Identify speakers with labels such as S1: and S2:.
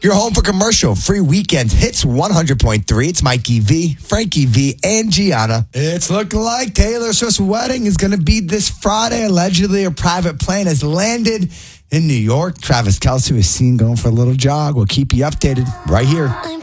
S1: You're home for commercial free weekends. Hits 100.3. It's Mikey V, Frankie V, and Gianna. It's looking like Taylor Swift's wedding is going to be this Friday. Allegedly, a private plane has landed in New York. Travis Kelce is seen going for a little jog. We'll keep you updated right here.